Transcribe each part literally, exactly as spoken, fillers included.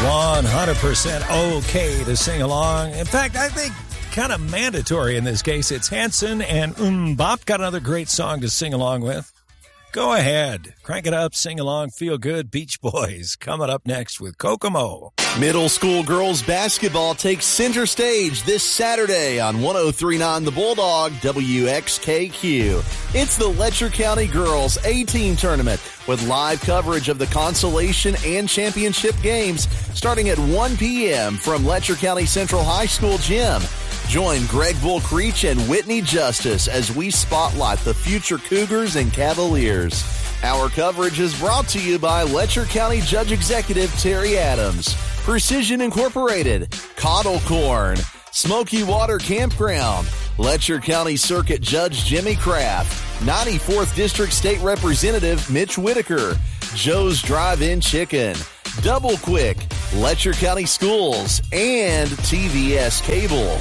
one hundred percent okay to sing along. In fact, I think kind of mandatory in this case. It's Hanson and MMMBop. Got another great song to sing along with. Go ahead. Crank it up, sing along, feel good. Beach Boys coming up next with Kokomo. Middle school girls basketball takes center stage this Saturday on one oh three point nine The Bulldog, W X K Q. It's the Letcher County Girls A-Team Tournament with live coverage of the consolation and championship games starting at one p.m. from Letcher County Central High School gym. Join Greg Bull Creech and Whitney Justice as we spotlight the future Cougars and Cavaliers. Our coverage is brought to you by Letcher County Judge Executive Terry Adams, Precision Incorporated, Coddle Corn, Smoky Water Campground, Letcher County Circuit Judge Jimmy Kraft, ninety-fourth District State Representative Mitch Whitaker, Joe's Drive-In Chicken, Double Quick, Letcher County Schools, and T V S Cable.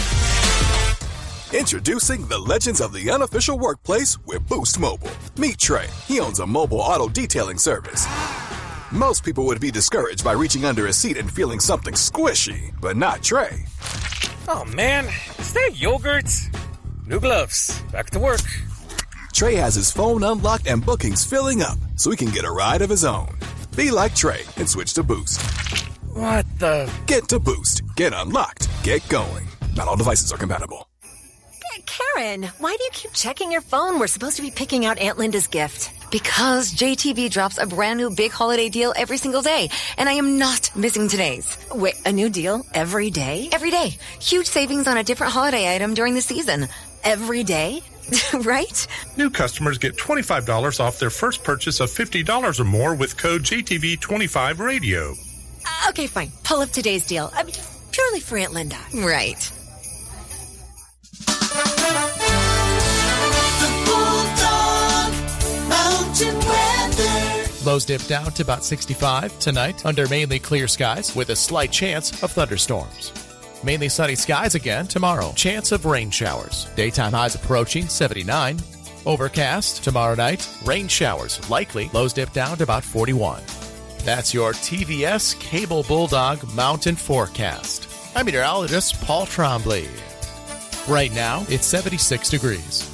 Introducing the legends of the unofficial workplace with Boost Mobile. Meet Trey. He owns a mobile auto detailing service. Most people would be discouraged by reaching under a seat and feeling something squishy, but not Trey. Oh man, is that yogurt? New gloves. Back to work. Trey has his phone unlocked and bookings filling up so he can get a ride of his own. Be like Trey and switch to Boost. What the? Get to Boost. Get unlocked. Get going. Not all devices are compatible. Karen, why do you keep checking your phone? We're supposed to be picking out Aunt Linda's gift. Because J T V drops a brand new big holiday deal every single day, and I am not missing today's. Wait, a new deal every day? Every day. Huge savings on a different holiday item during the season. Every day? Right? New customers get twenty-five dollars off their first purchase of fifty dollars or more with code J T V twenty-five radio. Uh, okay, fine. Pull up today's deal. I mean, purely for Aunt Linda. Right. Lows dip down to about sixty-five tonight under mainly clear skies with a slight chance of thunderstorms. Mainly sunny skies again tomorrow. Chance of rain showers. Daytime highs approaching seventy-nine. Overcast tomorrow night. Rain showers likely. Lows dip down to about forty-one. That's your T V S Cable Bulldog Mountain Forecast. I'm meteorologist Paul Trombley. Right now, it's seventy-six degrees.